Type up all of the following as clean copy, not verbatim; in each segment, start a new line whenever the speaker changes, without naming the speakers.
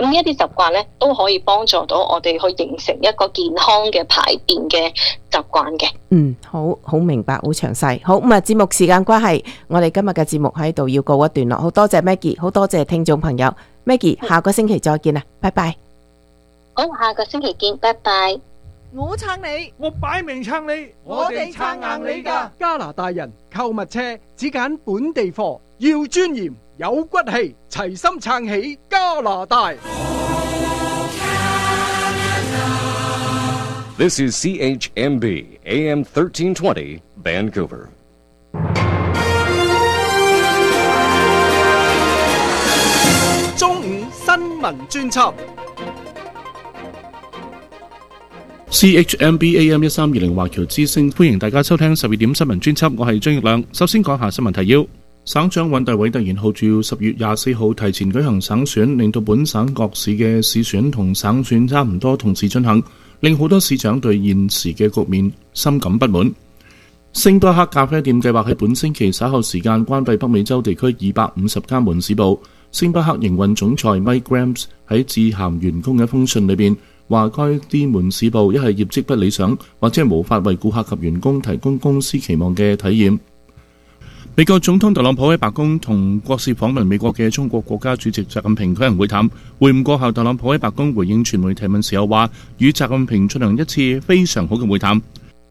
咁呢一啲習慣咧都可以幫助到我哋去形成一個健康嘅排便嘅習慣嘅。
好明白，好詳細。好，咁節目時間關係，我哋今日嘅節目喺度要告一段落。好多謝 Maggie， 好多謝聽眾朋友。Maggie， 下個星期再見啦，拜拜。
好，下個星期見，拜拜。
我撐你，
我擺明撐你，
我哋撐硬你㗎。
加拿大人購物車只揀本地貨，要尊嚴有骨氣，齊心撐起加拿大。
This is CHMB AM 1320 Vancouver.
中午新聞專輯。
CHMB AM 1320華僑之聲，歡迎大家收聽12點新聞專輯，我係張奕亮。首先講下新聞提要。省長尹大偉突然號召10月24號提前舉行省選，令到本省各市嘅市選同省選差唔多同時進行，令好多市長對現時嘅局面深感不滿。星巴克咖啡店計劃喺本星期稍後時間關閉北美洲地區250間門市部。星巴克營運總裁 Mike Grams 喺致函員工嘅一封信裏邊話，該啲門市部一係業績不理想，或者無法為顧客及員工提供公司期望嘅體驗。美國總統特朗普喺白宮同國事訪問美國嘅中國國家主席習近平舉行會談。會晤過後，特朗普喺白宮回應傳媒提問時候話，與習近平進行一次非常好嘅會談。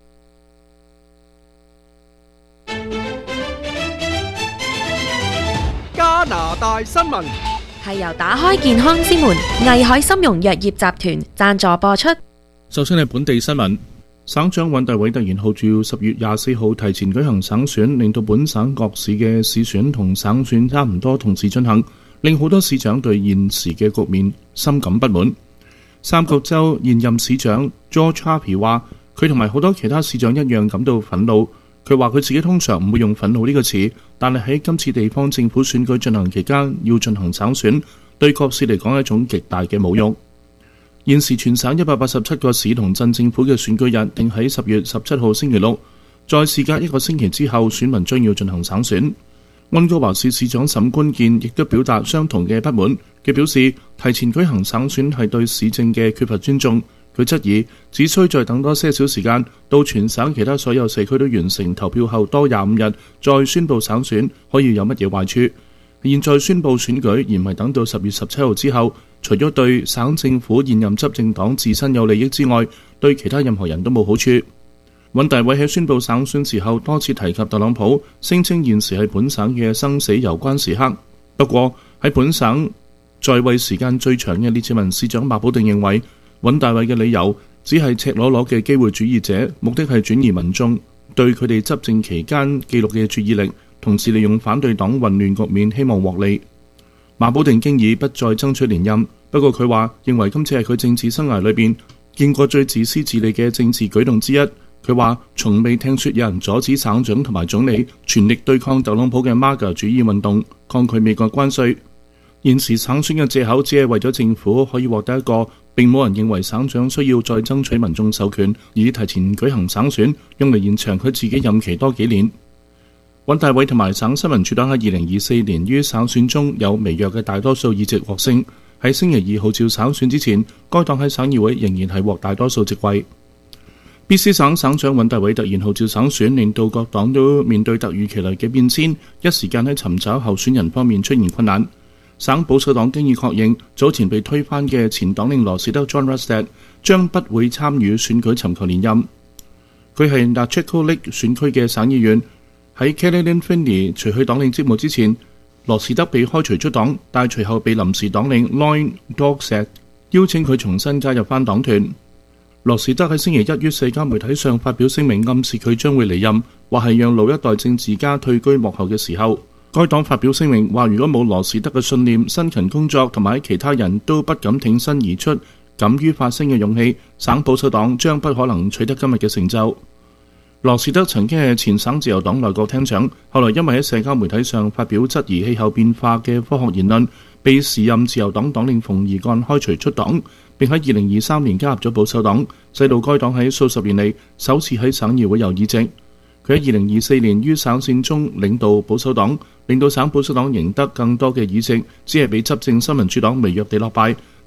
加拿大新聞
係由打開健康之門藝海參茸藥業集團贊助播出。
首先係本地新聞。省長尹大偉突然號召10月24號提前舉行省選，令到本省各市嘅市選同省選差唔多同時進行，令好多市長對現時嘅局面深感不滿。三角洲現任市長 George Harpy 話，佢同埋好多其他市長一樣感到憤怒。佢話佢自己通常唔會用憤怒呢個詞，但係喺今次地方政府選舉進行期間要進行省選，對各市嚟講係一種極大嘅侮辱。現時全省187個市同鎮政府嘅選舉日定喺10月17號星期六，在事隔1個星期之後，選民將要進行省選。溫哥華市市長沈觀健亦都表達相同嘅不滿，佢表示提前舉行省選係對市政嘅缺乏尊重。佢質疑只需再等多些少時間，到全省其他所有社區都完成投票後多25日再宣佈省選，可以有乜嘢壞處？現在宣佈選舉而唔係等到10月17號之後，除咗對省政府現任執政黨自身有利益之外，對其他任何人都冇好處。尹大偉喺宣佈省選時候多次提及特朗普，聲稱現時係本省嘅生死攸關時刻。不過喺本省在位時間最長嘅列治文市長馬保定認為，尹大偉嘅理由只係赤裸裸嘅機會主義者，目的係轉移民眾對佢哋執政期間記錄嘅注意力，同時利用反對黨混亂局面希望獲利。馬保定經已不再爭取連任，不過佢話認為今次係佢政治生涯裏邊見過最自私自利嘅政治舉動之一。佢話從未聽說有人阻止省長同埋總理全力對抗特朗普嘅 MAGA 主義運動，抗拒美國關稅。現時省選嘅藉口只係為咗政府可以獲得一個並冇人認為省長需要再爭取民眾授權，而提前舉行省選，用嚟延長佢自己任期多幾年。尹大偉同埋省新民主黨喺2024年於省選中有微弱嘅大多數議席獲勝。喺星期二號召省選之前，該黨喺省議會仍然係獲大多數席位。BC 省省長尹大偉突然號召省選，令到各黨都面對突如其來嘅變遷，一時間喺尋找候選人方面出現困難。省保守黨經已確認，早前被推翻嘅前黨領羅士德 John Rustad 將不會參與選舉尋求連任。佢係 Nachiko Lake 選區嘅省議員。喺 Caroline Finney 除去黨領職務之前，羅士德被開除出黨，但隨後被臨時黨領 Lloyd Dogsett 邀請佢重新加入返黨團。羅士德喺星期一於社交媒體上發表聲明，暗示佢將會離任，話係讓老一代政治家退居幕後嘅時候。該黨發表聲明話，如果冇羅士德嘅信念、辛勤工作同埋其他人都不敢挺身而出、敢於發聲嘅勇氣，省保守黨將不可能取得今日嘅成就。羅士德曾經係前省自由黨內閣廳長，後來因為喺社交媒體上發表質疑氣候變化嘅科學言論，被時任自由黨黨領馮爾幹開除出黨，並喺2023年加入咗保守黨，使到該黨喺數十年嚟首次喺省議會有議席。佢喺2024年於省選中領導保守黨，令到省保守黨贏得更多嘅議席，只係比執政新民主黨微弱地落敗，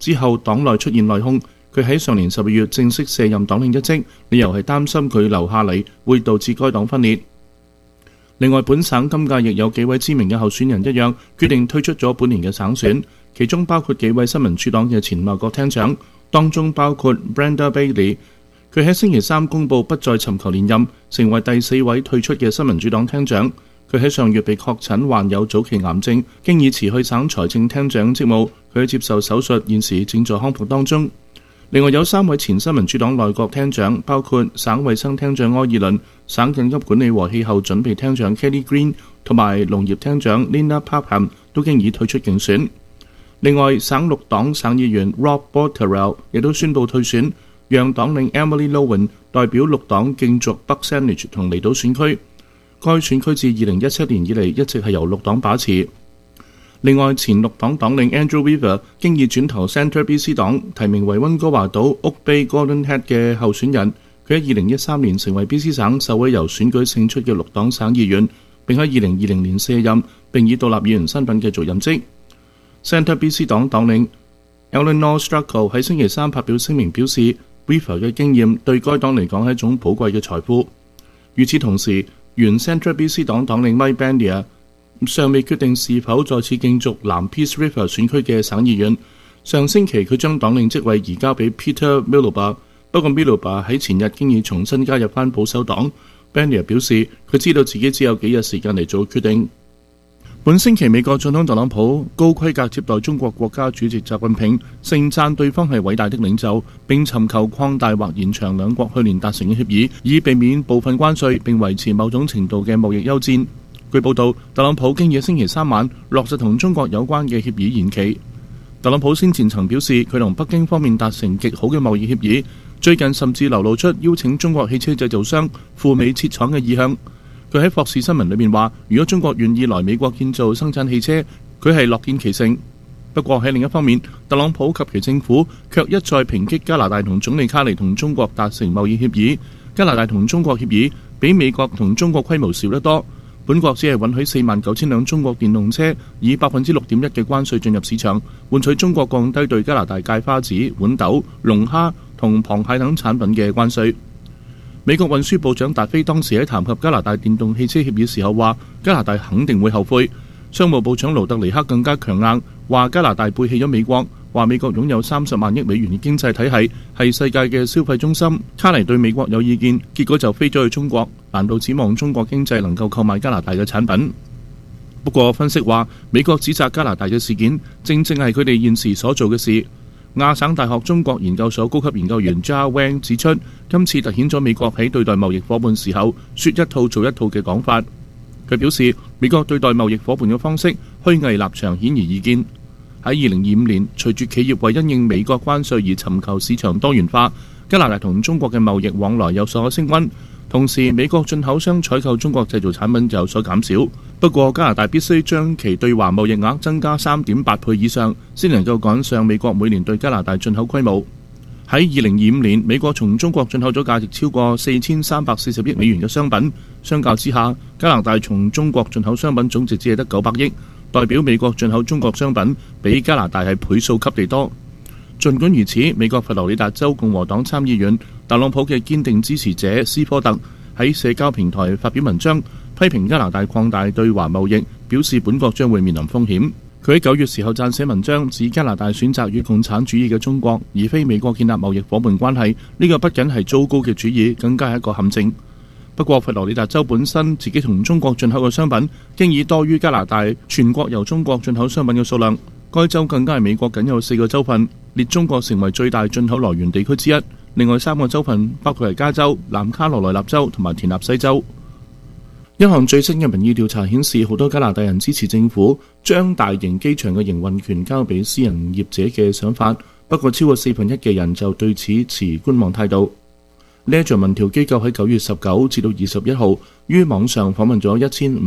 之後黨內出現內訌，佢喺上年12月正式卸任黨領一職，理由係擔心佢留下嚟會導致該黨分裂。另外，本省今屆亦有幾位知名嘅候選人一樣，決定退出咗本年嘅省選，其中包括幾位新民主黨嘅前內閣廳長，當中包括 Brenda Bailey， 佢喺星期三公佈不再尋求連任，成為第4位退出嘅新民主黨廳長。佢喺上月被確診患有早期癌症，經已辭去省財政廳長職務，佢接受手術，現時正在康復當中。另外有3位前新民主黨內閣廳長，包括省衛生廳長柯爾倫、省緊急管理和氣候準備廳長 Kelly Green 同埋農業廳長 Linda Popham 都經已退出競選。另外，省綠黨省議員 Rob Botterill 亦都宣布退選，讓黨領 Emily Lowen 代表綠黨競逐北 Sandwich 同離島選區。該選區自2017年以嚟一直係由綠黨把持。另外，前綠黨黨領 Andrew Weaver 經已轉投 Centre BC 黨，提名為溫哥華島 Oak Bay Golden Head 嘅候選人。佢喺2013年成為 BC 省首位由選舉勝出嘅綠黨省議員，並喺2020年卸任，並以獨立議員身份繼續任職。Centre BC 黨黨領 Eleanor Stracco 喺星期三發表聲明表示 ，Weaver 嘅經驗對該黨嚟講係一種寶貴嘅財富。與此同時，原 Centre BC 黨黨領 Mike Bandier尚未決定是否再次競逐南 Peace River 選區嘅省議員。上星期佢將黨領職位移交俾 Peter Miloba， 不過 Miloba 喺前日經已重新加入返保守黨。Bandier 表示佢知道自己只有幾日時間嚟做決定。本星期美國總統特朗普高規格接待中國國家主席習近平，盛讚對方係偉大的領袖，並尋求擴大或延長兩國去年達成嘅協議，以避免部分關稅並維持某種程度嘅貿易優戰。據報道，特朗普經已星期三晚落實同中國有關嘅協議延期。特朗普先前曾表示，佢同北京方面達成極好嘅貿易協議，最近甚至流露出邀請中國汽車製造商赴美設廠嘅意向。佢喺霍士新聞裏面話，如果中國願意來美國建造生產汽車，佢係樂見其成。不過喺另一方面，特朗普及其政府卻一再抨擊加拿大同總理卡尼同中國達成貿易協議。加拿大同中國協議比美國同中國規模少得多。本國只係允許49000輛中國電動車以 6.1% 嘅關稅進入市場，換取中國降低對加拿大芥花籽、豌豆、龍蝦同螃蟹等產品嘅關稅。美國運輸部長達菲當時喺談及加拿大電動汽車協議時候話，加拿大肯定會後悔。商務部長盧特尼克更加強硬，話加拿大背棄咗美國，話美國擁有30萬億美元嘅經濟體系，係世界嘅消費中心。卡尼對美國有意見，結果就飛咗去中國，難道指望中國經濟能夠購買加拿大嘅產品？不過分析話，美國指責加拿大嘅事件，正正係佢哋現時所做嘅事。亞省大學中國研究所高級研究員 Jia Wang 指出，今次凸顯咗美國喺對待貿易夥伴時候說一套做一套嘅講法。佢表示，美國對待貿易夥伴嘅方式虛偽立場顯而易見。喺2025年，隨住企業為因應美國關稅而尋求市場多元化，加拿大同中國嘅貿易往來有所升溫。同時，美國進口商採購中國製造產品就有所減少。不過，加拿大必須將其對華貿易額增加 3.8 倍以上，先能夠趕上美國每年對加拿大進口規模。喺2025年，美國從中國進口咗價值超過4340億美元嘅商品，相較之下，加拿大從中國進口商品總值只係得900億，代表美國進口中國商品比加拿大係倍數級地多。儘管如此，美國佛羅里達州共和黨參議員特朗普嘅堅定支持者斯科特喺社交平台發表文章，批評加拿大擴大對華貿易，表示本國將會面臨風險。佢喺9月時候撰寫文章，指加拿大選擇與共產主義嘅中國，而非美國建立貿易夥伴關係，呢個不僅係糟糕嘅主意，更加係一個陷阱。不過佛羅里達州本身自己同中國進口嘅商品，經已多於加拿大全國由中國進口商品嘅數量。該州更加係美國僅有4個州份，列中國成為最大進口來源地區之一。另外3個州份包括係加州、南卡羅來納州同埋田納西州。一項最新嘅民意調查顯示，好多加拿大人支持政府將大型機場嘅營運權交俾私人業者嘅想法，不過超過1/4嘅人就對此持觀望態度。呢一項民調機構喺9月19至到21號於網上訪問咗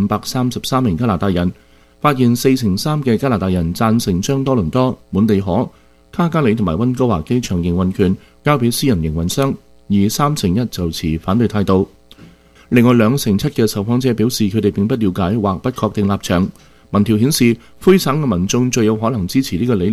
1533名加拿大人，發現43%嘅加拿大人贊成將多倫多、滿地可、卡加里同埋溫哥華機場營運權交俾私人營運商，而3%就持反對態度。另外2%嘅受訪者表示佢哋並不了解或不確定立場。民調顯示，魁省嘅民眾最有可能支持呢個理念，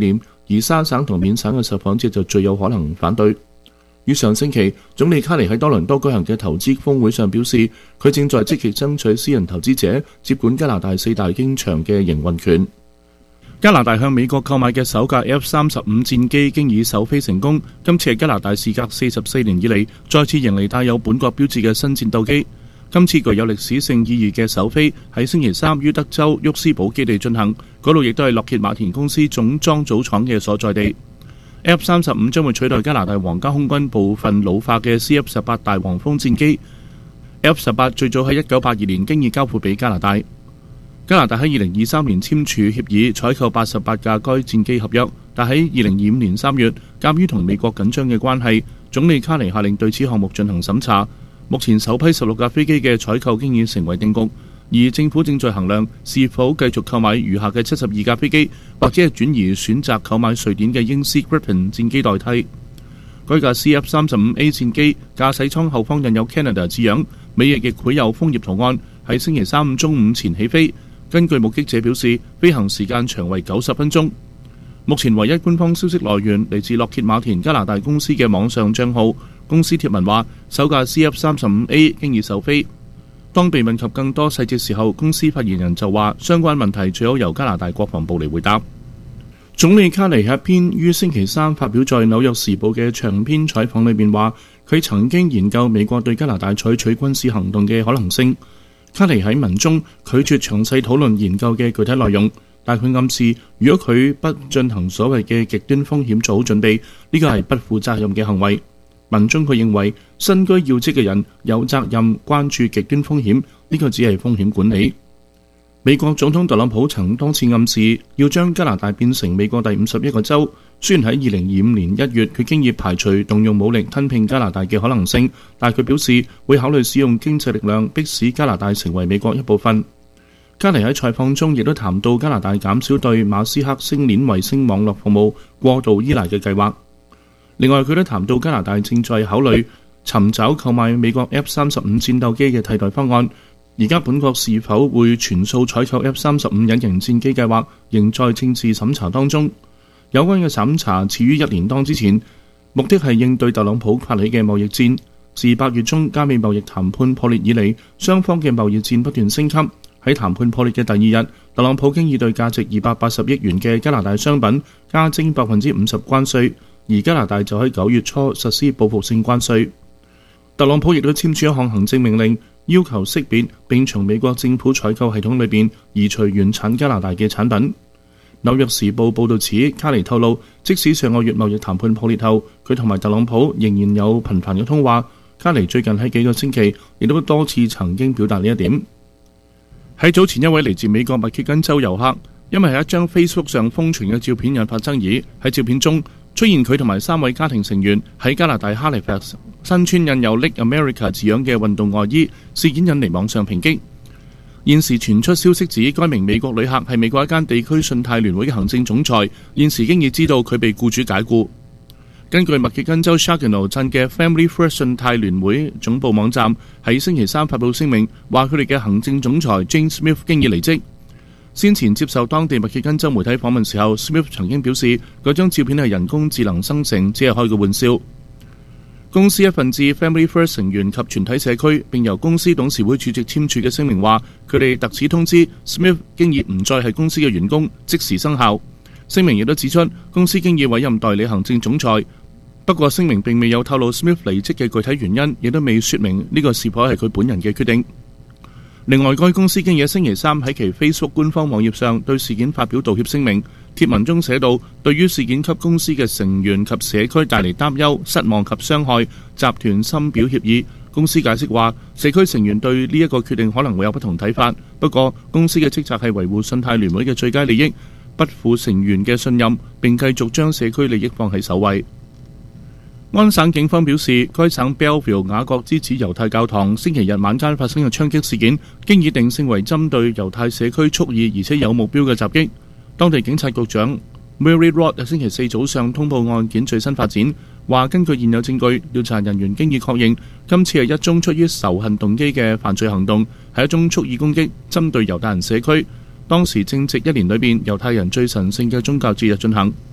而沙省同緬省嘅受訪者就最有可能反對。於上星期，總理卡尼喺多倫多舉行嘅投資峰會上表示，佢正在積極爭取私人投資者接管加拿大4大機場嘅營運權。加拿大向美國購買嘅首架 F-35戰機經已首飛成功，今次係加拿大事隔44年以嚟再次迎嚟帶有本國標誌嘅新戰鬥機。今次具有歷史性意義嘅首飛喺星期三於德州沃斯堡基地進行，嗰度亦都係洛歇馬田公司總裝組廠嘅所在地。F-35將會取代加拿大皇家空軍部分老化嘅 CF-18大黃蜂戰機。F-18最早喺1982年經已交付俾加拿大。加拿大喺2023年簽署協議，採購88架該戰機合約，但喺2025年3月，鑑於同美國緊張嘅關係，總理卡尼下令對此項目進行審查。目前首批16架飛機嘅採購經已成為定局，而政府正在衡量是否繼續購買餘下嘅72架飛機，或者係轉移選擇購買瑞典嘅英斯 Gripen 戰機代替。該架 CF-35A 戰機駕駛艙後方印有 Canada 字樣，尾翼亦繪有楓葉圖案，喺星期三中午前起飛。根據目擊者表示，飛行時間長為90分鐘。目前唯一官方消息來源嚟自洛歇馬田加拿大公司嘅網上帳號。公司貼文話，首架 CF-35A 經已首飛。當被問及更多細節時候，公司發言人就話，相關問題最好由加拿大國防部嚟回答。總理卡尼喺一篇於星期三發表在紐約時報嘅長篇採訪裏面話，佢曾經研究美國對加拿大採取軍事行動嘅可能性。卡尼喺文中拒絕詳細討論研究嘅具體內容，但佢暗示，如果佢不進行所謂嘅極端風險做好準備，呢個係不負責任嘅行為。文中佢認為，身居要職嘅人有責任關注極端風險，呢個只係風險管理。美國總統特朗普曾多次暗示要將加拿大變成美國第51個州。雖然喺2025年1月佢經已排除動用武力吞併加拿大嘅可能性，但佢表示會考慮使用經濟力量迫使加拿大成為美國一部分。卡尼喺採訪中亦都談到加拿大減少對馬斯克星鏈衛星網絡服務過度依賴嘅計劃。另外，佢都談到加拿大正在考慮尋找購買美國 F-35戰鬥機嘅替代方案。而家本國是否會全數採購 F-35隱形戰機計劃，仍在政治審查當中。有關嘅審查始於1年多之前，目的係應對特朗普發起嘅貿易戰。自8月中加美貿易談判破裂以嚟，雙方嘅貿易戰不斷升級。喺談判破裂嘅第二日，特朗普經已對價值280億元嘅加拿大商品加徵50%關稅，而加拿大就喺9月初實施報復性關稅。特朗普亦都簽署一項行政命令，要求識別並從美國政府採購系統裏邊移除原產加拿大嘅產品。紐約時報報導指，卡尼透露，即使上個月貿易談判破裂後，佢同埋特朗普仍然有頻繁嘅通話。卡尼最近喺幾個星期亦都多次曾經表達呢一點。喺早前，一位嚟自美國密歇根州遊客，因為喺一張 Facebook 上瘋傳嘅照片引發爭議。喺照片中出現佢同埋3位家庭成員喺加拿大 Halifax 身穿印有 Lake America 字樣嘅運動外衣，事件引嚟網上抨擊。現時傳出消息指，該名美國旅客係美國一間地區信貸聯會嘅行政總裁，現時經已知道佢被僱主解僱。根據密歇根州 Saginaw 鎮嘅 Family First 信貸聯會總部網站喺星期三發布聲明，話佢哋嘅行政總裁 James Smith 經已離職。先前接受當地密歇根州媒體訪問時候 ，Smith 曾經表示嗰張照片係人工智能生成，只係開個玩笑。公司一份致 Family First 成員及全體社區，並由公司董事會主席簽署嘅聲明話，佢哋特此通知 Smith 經已唔再係公司嘅員工，即時生效。聲明亦都指出，公司經已委任代理行政總裁。不過聲明並未有透露 Smith 離職嘅具體原因，亦都未說明呢個是否係佢本人嘅決定。另外，該公司經已星期三喺其 Facebook 官方網頁上對事件發表道歉聲明。貼文中寫道，對於事件給公司嘅成員及社區帶嚟擔憂、失望及傷害，集團深表歉意。公司解釋話，社區成員對呢一個決定可能會有不同睇法，不過公司嘅職責係維護信貸聯會嘅最佳利益，不負成員嘅信任，並繼續將社區利益放喺首位。安省警方表示，該省 Belleville 雅各之子猶太教堂星期日晚間發生嘅槍擊事件，經已定性為針對猶太社區蓄意而且有目標嘅襲擊。當地警察局長 Mary Rod 星期四早上通報案件最新發展，話根據現有證據，調查人員經已確認，今次係一宗出於仇恨動機嘅犯罪行動，係一宗蓄意攻擊，針對猶太人社區。當時正值1年裏邊猶太人最神聖嘅宗教節日進行。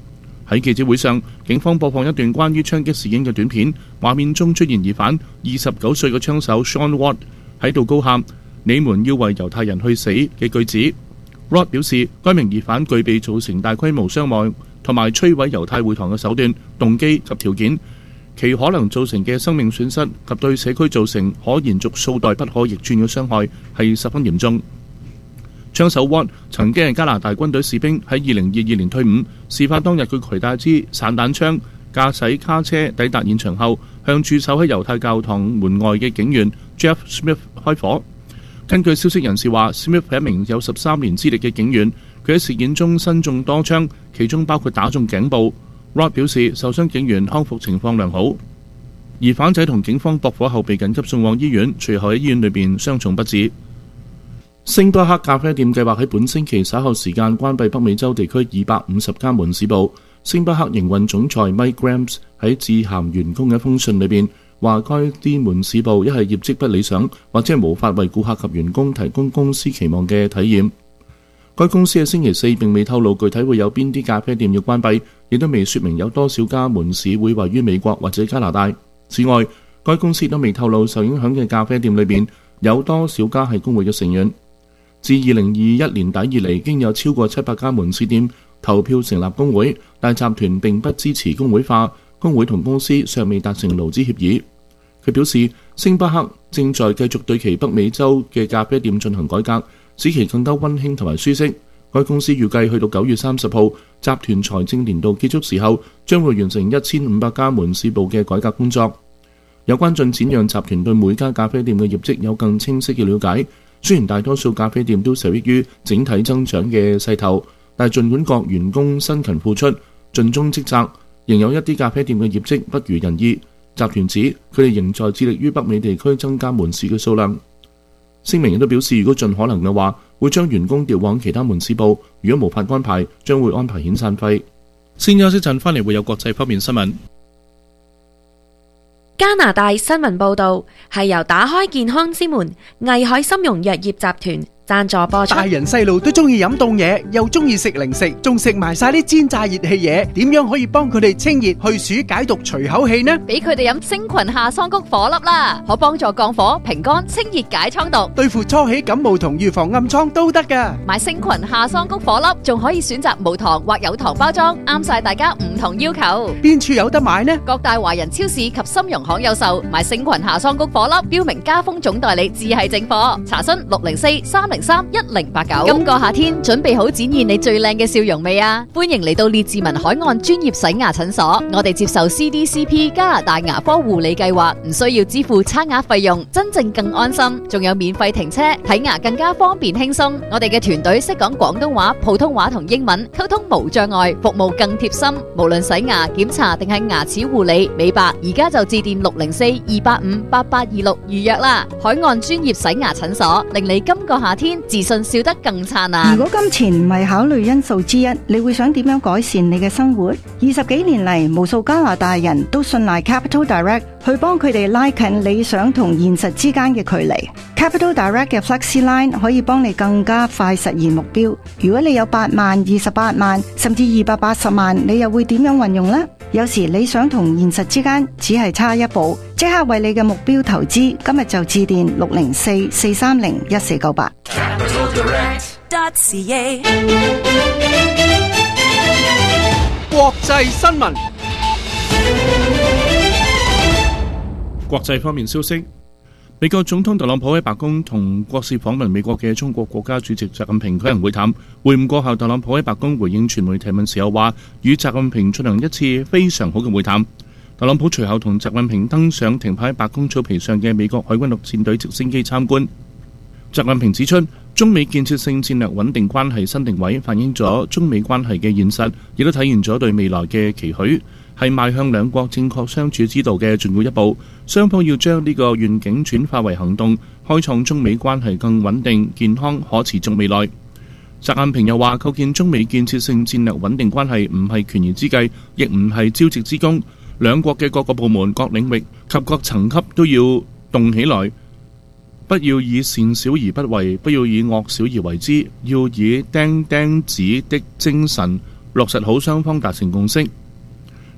喺記者會上，警方播放一段關於槍擊事件嘅短片，畫面中出現疑犯29歲嘅槍手 Sean Watt 喺度高喊你們要為猶太人去死嘅句子。Watt 表示，該名疑犯具備造成大規模傷亡同埋摧毀猶太會堂嘅手段、動機及條件，其可能造成嘅生命損失及對社區造成可延續數代不可逆轉嘅傷害係十分嚴重。槍手 Watt 曾經係加拿大軍隊士兵，喺2022年退伍。事發當日，佢攜帶支散彈槍，駕駛卡車抵達現場後，向駐守喺猶太教堂門外嘅警員 Jeff Smith 開火。根據消息人士話 ，Smith 係一名有13年資歷嘅警員，佢喺事件中身中多槍，其中包括打中頸部。Watt 表示，受傷警員康復情況良好。疑犯仔同警方駁火後被緊急送往醫院，隨後喺醫院裏邊傷重不治。星巴克咖啡店計劃喺本星期稍後時間關閉北美洲地區250間門市部。星巴克營運總裁 Mike Grams 喺致函員工嘅一封信裏邊話，該啲門市部一係業績不理想，或者係無法為顧客及員工提供公司期望嘅體驗。該公司喺星期四並未透露具體會有邊啲咖啡店要關閉，亦都未說明有多少家門市會位於美國或者加拿大。此外，該公司都未透露受影響嘅咖啡店裏邊有多少家係工會嘅成員。自2021年底以嚟，已經有超過700家門市店投票成立工會，但集團並不支持工會化，工會同公司尚未達成勞資協議。佢表示，星巴克正在繼續對其北美洲嘅咖啡店進行改革，使其更加溫馨同埋舒適。該公司預計去到9月30號，集團財政年度結束時候，將會完成1500家門市部嘅改革工作。有關進展讓集團對每家咖啡店嘅業績有更清晰嘅了解。雖然大多數咖啡店都受益於整體增長嘅勢頭，但係儘管各員工辛勤付出、盡忠職責，仍有一啲咖啡店嘅業績不如人意。集團指佢哋仍在致力於北美地區增加門市嘅數量。聲明亦都表示，如果盡可能嘅話，會將員工調往其他門市部；如果無法安排，將會安排遣散費。先休息陣，翻嚟會有國際方面新聞。
加拿大新聞報導係由打開健康之門藝海參茸藥業集團贊助播出。
大人細路都中意飲凍嘢，又中意食零食，仲食埋晒啲煎炸熱氣嘢，點樣可以幫佢哋清熱去暑解毒除口氣呢？
俾佢哋飲星群夏桑菊顆粒啦，可幫助降火平肝清熱解瘡毒，
對付初起感冒同預防暗瘡都得噶。
買星群夏桑菊顆粒仲可以選擇無糖或有糖包裝，啱晒大家唔同要求。
邊處有得買呢？
各大華人超市及參茸行有售。買星群夏桑菊顆粒，標明加封總代理至係正貨。查詢604-303-1089。今個夏天準備好展現你最靚嘅笑容未啊？歡迎嚟到列治文海岸專業洗牙診所，我哋接受 CDCP 加拿大牙科護理計劃，唔需要支付差額費用，真正更安心，仲有免費停車，睇牙更加方便輕鬆。我哋嘅團隊識講廣東話、普通話同英文，溝通無障礙，服務更貼心。無論洗牙、檢查定係牙齒護理、美白，而家就致電604-285-8826預約啦。海岸專業洗牙診所，令你今個夏天自信笑得更燦爛。
如果金錢唔係考慮因素之一，你會想點樣改善你嘅生活？20幾年嚟，無數加拿大人都信賴 Capital Direct 去幫佢哋拉近理想同現實之間嘅距離。Capital Direct 嘅 Flexi Line 可以幫你更加快實現目標。如果你有8萬、28萬，甚至280萬，你又會點樣運用呢？有時理想同現實之間只係差一步，即刻為你嘅目標投資。今日就致電604-430-1498。
國際新聞。
國際方面消息，美國總統特朗普喺白宮同國事訪問美國嘅中國國家主席習近平舉行會談。會晤過後，特朗普喺白宮回應傳媒提問時候話，與習近平進行一次非常好嘅會談。特朗普隨後同習近平登上停泊喺白宮草皮上嘅美國海軍陸戰隊直升機參觀。習近平指出，中美建設性戰略穩定關係新定位反映咗中美關係嘅現實，亦都體現咗對未來嘅期許，係邁向兩國正確相處之道嘅重要一步。雙方要將呢個願景轉化為行動，開創中美關係更穩定、健康、可持續未來。習近平又話，構建中美建設性戰略穩定關係唔係權宜之計，亦唔係朝夕之功。兩國嘅各個部門、各領域及各層級都要動起來，不要以善小而不為，不要以惡小而為之，要以釘釘子的精神落實好雙方達成共識。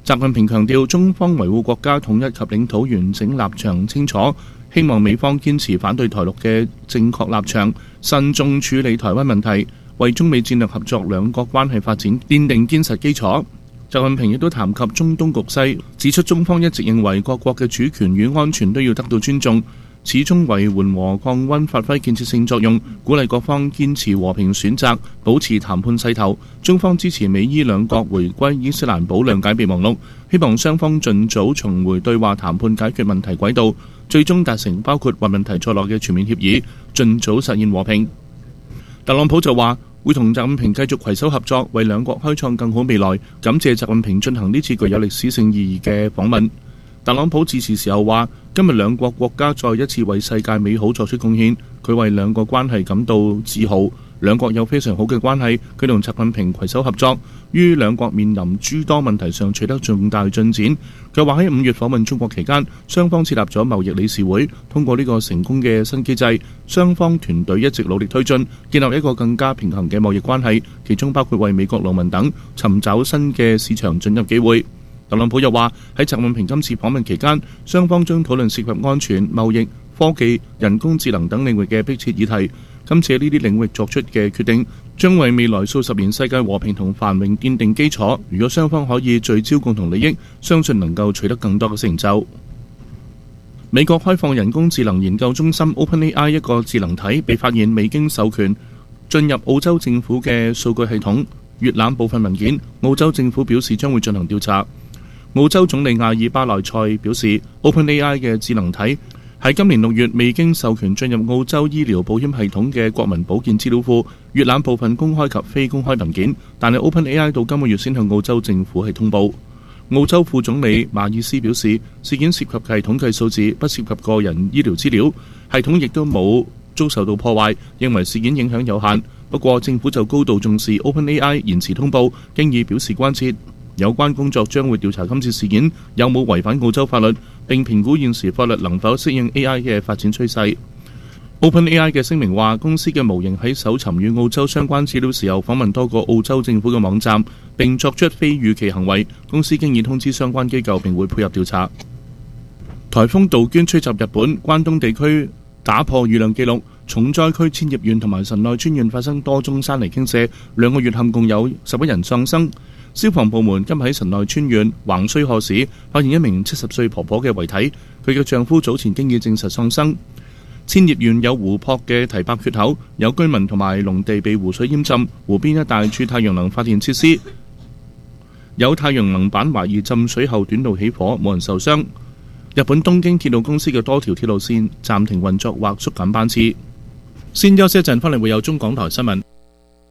習近平強調，中方維護國家統一及領土完整立場清楚，希望美方堅持反對台獨嘅正確立場，慎重處理台灣問題，為中美戰略合作兩國關係發展奠定堅實基礎。習近平亦都談及中東局勢，指出中方一直認為各國嘅主權與安全都要得到尊重，始終為緩和降溫發揮建設性作用，鼓勵各方堅持和平選擇，保持談判勢頭。中方支持美伊兩國回歸伊斯蘭堡諒解備忘錄，希望雙方盡早重回對話談判解決問題軌道，最終達成包括或問題在內嘅全面協議，盡早實現和平。特朗普就話會同習近平繼續攜手合作，為兩國開創更好未來，感謝習近平進行呢次具有歷史性意義嘅訪問。特朗普致辭時候話，今日兩國國家再一次為世界美好作出貢獻，佢為兩國關係感到自豪。兩國有非常好嘅關係，佢同習近平攜手合作，於兩國面臨諸多問題上取得重大進展。佢話喺5月訪問中國期間，雙方設立咗貿易理事會，通過呢個成功嘅新機制，雙方團隊一直努力推進，建立一個更加平衡嘅貿易關係，其中包括為美國農民等尋找新嘅市場進入機會。特朗普又話喺習近平今次訪問期間，雙方將討論涉及安全、貿易、科技、人工智能等領域嘅迫切議題。今次喺呢啲領域作出嘅決定，將為未來數十年世界和平同繁榮奠定基礎。如果雙方可以聚焦共同利益，相信能夠取得更多嘅成就。美國開放人工智能研究中心 OpenAI 一個智能體被發現未經授權進入澳洲政府嘅數據系統，閱覽部分文件。澳洲政府表示將會進行調查。澳洲總理阿爾巴內塞表示 ，OpenAI 嘅智能體喺今年6月未經授權進入澳洲醫療保險系統嘅國民保健資料庫，閱覽部分公開及非公開文件，但係 OpenAI 到今個月先向澳洲政府係通報。澳洲副總理馬爾斯表示，事件涉及系統計數字，不涉及個人醫療資料，系統亦都冇遭受到破壞，認為事件影響有限。不過政府就高度重視 OpenAI 延遲通報，經已表示關切。有關工作將會調查今次事件有冇違反澳洲法律，並評估現時法律能否適應 AI 嘅發展趨勢。OpenAI 嘅聲明話，公司嘅模型喺搜尋與澳洲相關資料時候訪問多個澳洲政府嘅網站，並作出非預期行為。公司經已通知相關機構，並會配合調查。颱風杜鵑吹襲日本，關東地區打破雨量紀錄，重災區千葉縣同埋神奈川縣發生多宗山泥傾瀉，2個月合共有11人喪生。消防部門今日喺神奈川縣橫須賀市發現一名70歲婆婆嘅遺體，佢嘅丈夫早前經已證實喪生。千葉縣有湖泊嘅堤壩缺口，有居民同埋農地被湖水淹浸，湖邊一帶處太陽能發電設施有太陽能板懷疑浸水後短路起火，冇人受傷。日本東京鐵路公司嘅多條鐵路線暫停運作或縮減班次。先休息一陣，返嚟會有中港台新聞。